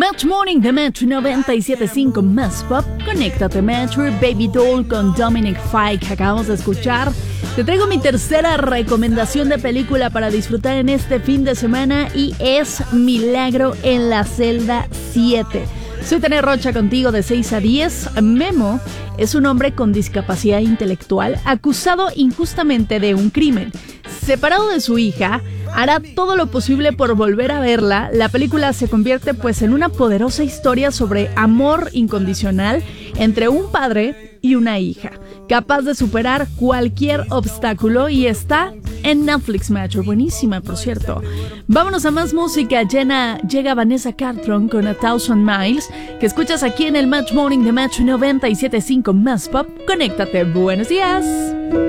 Match Morning de Metro 97.5 Más Pop. Conéctate Metro, Baby Doll con Dominic Fike. Acabamos de escuchar. Te traigo mi tercera recomendación de película para disfrutar en este fin de semana y es Milagro en la celda 7. Soy Tania Rocha contigo de 6 a 10. Memo es un hombre con discapacidad intelectual acusado injustamente de un crimen. Separado de su hija, hará todo lo posible por volver a verla. La película se convierte pues en una poderosa historia sobre amor incondicional entre un padre y una hija, capaz de superar cualquier obstáculo, y está en Netflix Metro. Buenísima, por cierto. Vámonos a más música. Llega Vanessa Carlton con A Thousand Miles, que escuchas aquí en el Match Morning de Metro 97.5 Más Pop. Conéctate. Buenos días.